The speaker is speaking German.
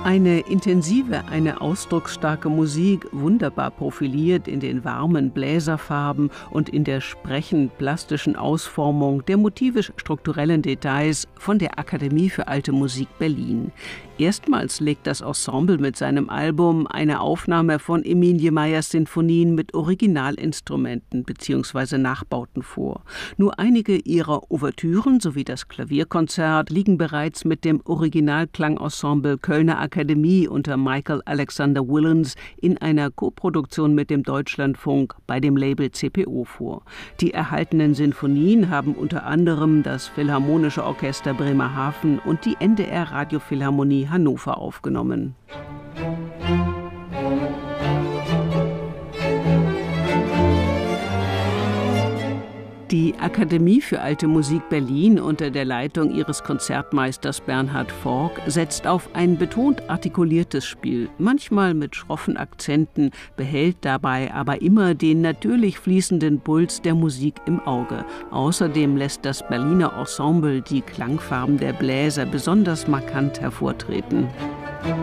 Eine intensive, eine ausdrucksstarke Musik, wunderbar profiliert in den warmen Bläserfarben und in der sprechend plastischen Ausformung der motivisch-strukturellen Details von der Akademie für Alte Musik Berlin. Erstmals legt das Ensemble mit seinem Album eine Aufnahme von Emilie Meyers Sinfonien mit Originalinstrumenten bzw. Nachbauten vor. Nur einige ihrer Ouvertüren sowie das Klavierkonzert liegen bereits mit dem Originalklangensemble Kölner Akademie unter Michael Alexander Willens in einer Koproduktion mit dem Deutschlandfunk bei dem Label CPO vor. Die erhaltenen Sinfonien haben unter anderem das Philharmonische Orchester Bremerhaven und die NDR Radiophilharmonie Hannover aufgenommen. Die Akademie für Alte Musik Berlin unter der Leitung ihres Konzertmeisters Bernhard Fork setzt auf ein betont artikuliertes Spiel, manchmal mit schroffen Akzenten, behält dabei aber immer den natürlich fließenden Puls der Musik im Auge. Außerdem lässt das Berliner Ensemble die Klangfarben der Bläser besonders markant hervortreten.